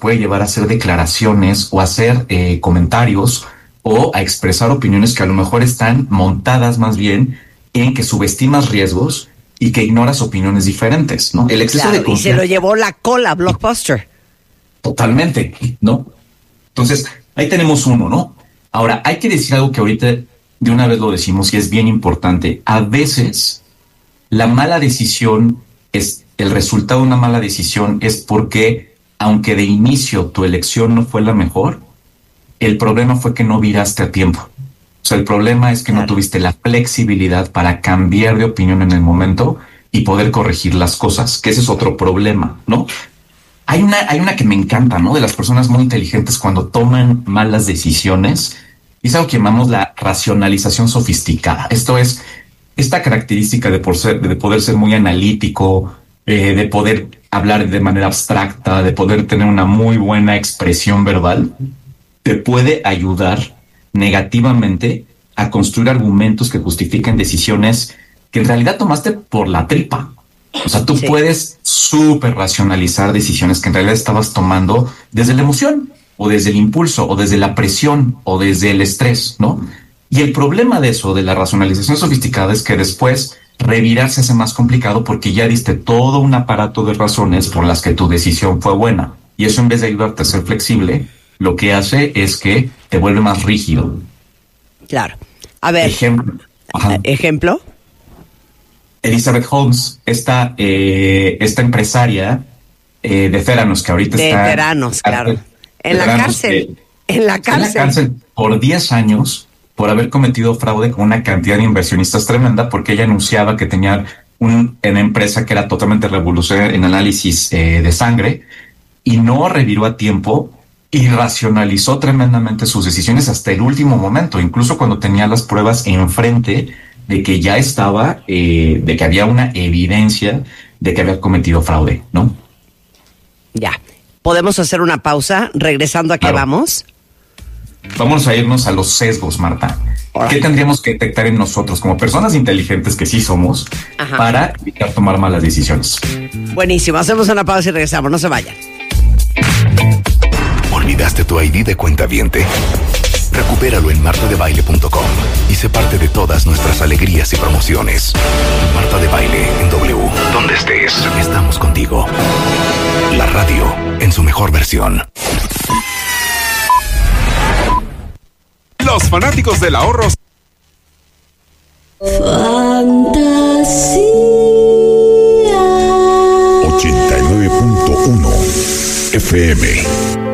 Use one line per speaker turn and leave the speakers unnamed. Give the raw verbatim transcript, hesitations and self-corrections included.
puede llevar a hacer declaraciones o a hacer eh, comentarios o a expresar opiniones que a lo mejor están montadas más bien en que subestimas riesgos y que ignoras opiniones diferentes, ¿no? El exceso
claro,
de confianza.
Y se lo llevó la cola, Blockbuster.
Totalmente, ¿no? Entonces, ahí tenemos uno, ¿no? Ahora, hay que decir algo que ahorita de una vez lo decimos y es bien importante. A veces, la mala decisión es, el resultado de una mala decisión es porque, aunque de inicio tu elección no fue la mejor, el problema fue que no viraste a tiempo. O sea, el problema es que claro. no tuviste la flexibilidad para cambiar de opinión en el momento y poder corregir las cosas, que ese es otro problema, ¿no? Hay una, hay una que me encanta, ¿no? De las personas muy inteligentes cuando toman malas decisiones, es algo que llamamos la racionalización sofisticada. Esto es esta característica de, por ser, de poder ser muy analítico, eh, de poder hablar de manera abstracta, de poder tener una muy buena expresión verbal, te puede ayudar negativamente a construir argumentos que justifiquen decisiones que en realidad tomaste por la tripa. O sea, tú sí. puedes súper racionalizar decisiones que en realidad estabas tomando desde la emoción o desde el impulso o desde la presión o desde el estrés, ¿no? Y el problema de eso, de la racionalización sofisticada, es que después revirar se hace más complicado porque ya diste todo un aparato de razones por las que tu decisión fue buena. Y eso, en vez de ayudarte a ser flexible, lo que hace es que te vuelve más rígido.
Claro. A ver.
Ejemplo. Ajá.
¿Ejemplo?
Elizabeth Holmes, esta, eh, esta empresaria eh, de Theranos, que ahorita
de
está...
De Theranos, claro. En la cárcel.
Que,
en la cárcel.
En la cárcel por diez años por haber cometido fraude con una cantidad de inversionistas tremenda, porque ella anunciaba que tenía un, una empresa que era totalmente revolucionaria en análisis eh, de sangre y no reviró a tiempo y racionalizó tremendamente sus decisiones hasta el último momento, incluso cuando tenía las pruebas enfrente de que ya estaba, eh, de que había una evidencia de que había cometido fraude, ¿no?
Ya. ¿Podemos hacer una pausa? Regresando a qué
claro.
vamos.
Vamos a irnos a los sesgos, Marta. Ahora. ¿Qué tendríamos que detectar en nosotros como personas inteligentes que sí somos Ajá. para evitar tomar malas decisiones?
Buenísimo. Hacemos una pausa y regresamos. No se vayan.
¿Olvidaste tu I D de cuentaviente? Recupéralo en marta de baile punto com y sé parte de todas nuestras alegrías y promociones. Marta de Baile en W. Donde estés, estamos contigo. La radio en su mejor versión.
Los fanáticos del ahorro.
Fantasía.
ochenta y nueve punto uno F M.